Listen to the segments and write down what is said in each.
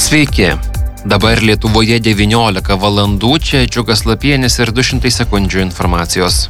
Sveiki. Dabar Lietuvoje 19 valandų, čia Džiugas Lapienis ir 200 sekundžių informacijos.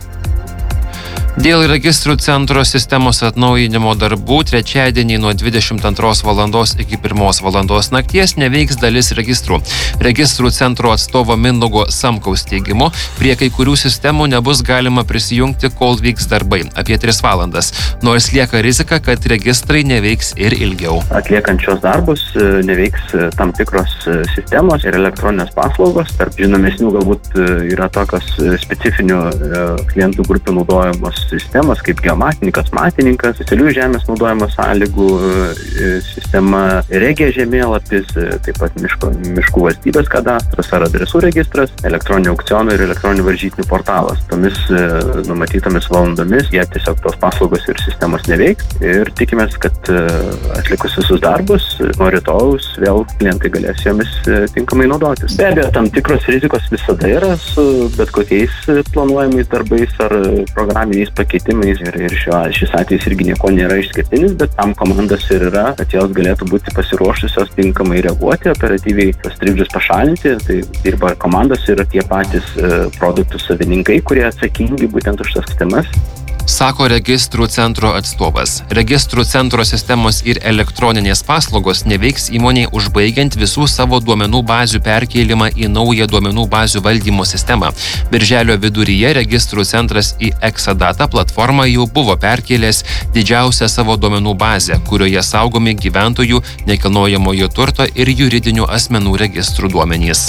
Dėl registrų centro sistemos atnaujinimo darbų trečiadienį nuo 22 valandos iki 1 valandos nakties neveiks dalis registrų. Registrų centro atstovo Mindaugo Samkaus teigimu, prie kai kurių sistemų nebus galima prisijungti, kol vyks darbai apie 3 valandas, nors lieka rizika, kad registrai neveiks ir ilgiau. Atliekant šios darbus neveiks tam tikros sistemos ir elektroninės paslaugos. Tarp žinomesnių galbūt yra tokios specifinių klientų grupių naudojamos sistemas kaip geomatininkas, matininkas, specialiųjų žemės naudojimo sąlygų sistema, regija žemėlapis, taip pat miškų valstybės kadastras ar adresų registras, elektroninių aukcionų ir elektroninių varžytinių portalas. Tomis numatytomis valandomis jie tiesiog tos paslaugos ir sistemos neveiks ir tikimės, kad atlikus visus darbus nuo rytojaus vėl klientai galės jomis tinkamai naudotis. Be abejo, tam tikros rizikos visada yra su bet kokiais planuojamais darbais ar programiniais pakeitimais ir šis atvejis irgi nieko nėra išskirtinis, bet tam komandos ir yra, kad jos galėtų būti pasiruošusios tinkamai reaguoti, operatyviai tuos trikdžius pašalinti. Tai dirba komandos ir tie patys produktų savininkai, kurie atsakingi būtent už tas sistemas. Sako registrų centro atstovas. Registrų centro sistemos ir elektroninės paslaugos neveiks įmonei užbaigiant visų savo duomenų bazių perkėlimą į naują duomenų bazių valdymo sistemą. Birželio viduryje registrų centras į Exadata platformą jau buvo perkėlęs didžiausią savo duomenų bazę, kurioje saugomi gyventojų, nekilnojamojo turto ir juridinių asmenų registrų duomenys.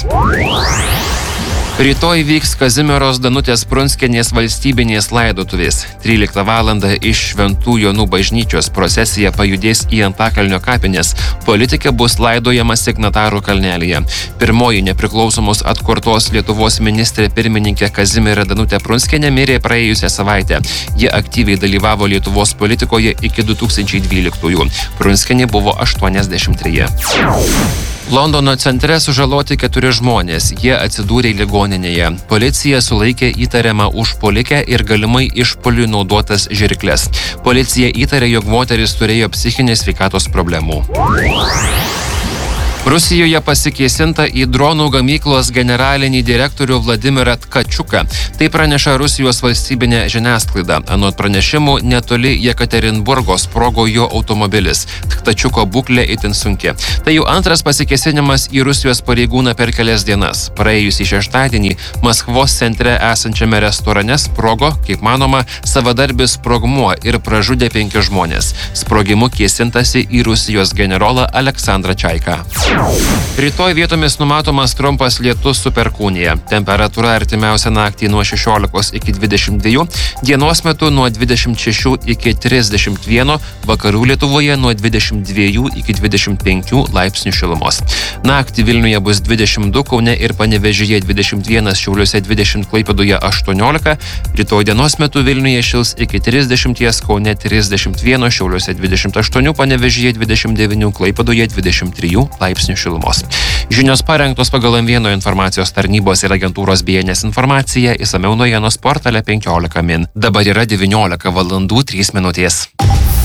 Rytoj vyks Kazimieros Danutės Prunskienės valstybinės laidotuvės. 13 valandą iš Šventų Jonų bažnyčios procesija pajudės į Antakalnio kapines. Politikė bus laidojama Signatarų kalnelyje. Pirmoji nepriklausomos atkurtos Lietuvos ministrė pirmininkė Kazimiera Danutė Prunskienė mirė praėjusią savaitę. Ji aktyviai dalyvavo Lietuvos politikoje iki 2012-ųjų. Prunskienė buvo 83. Londono centre sužaloti 4 žmonės. Jie atsidūrė ligoninėje. Policija sulaikė įtariamą užpuolikę ir galimai išpuoliui naudotas žirkles. Policija įtarė, jog moteris turėjo psichinės sveikatos problemų. Rusijoje pasikėsinta į dronų gamyklos generalinį direktorių Vladimirą Tkačiuką. Tai praneša Rusijos valstybinė žiniasklaida. Anot pranešimų, netoli Jekaterinburgo sprogo jo automobilis. Tkačiuko būklė itin sunki. Tai jau antras pasikėsinimas į Rusijos pareigūną per kelias dienas. Praėjusį šeštadienį Maskvos centre esančiame restorane sprogo, kaip manoma, savadarbis sprogmuo ir pražudė 5 žmonės. Sprogimu kėsintasi į Rusijos generolą Aleksandrą Čaiką. Rytoj vietomis numatomas trumpas lietus su perkūnija. Temperatūra artimiausią naktį nuo 16 iki 22, dienos metu nuo 26 iki 31, vakarų Lietuvoje nuo 22 iki 25 laipsnių šilumos. Naktį Vilniuje bus 22, Kaune ir Panevėžyje 21, Šiauliuose 20, Klaipėdoje 18, rytoj dienos metu Vilniuje šils iki 30, Kaune 31, Šiauliuose 28, Panevėžyje 29, Klaipėdoje 23 laipsnių šilumos. Žinios parengtos pagal M1 informacijos tarnybos ir agentūros BNS informaciją, išsamiau naujienos portale 15 min. Dabar yra 19 valandų 3 minutės.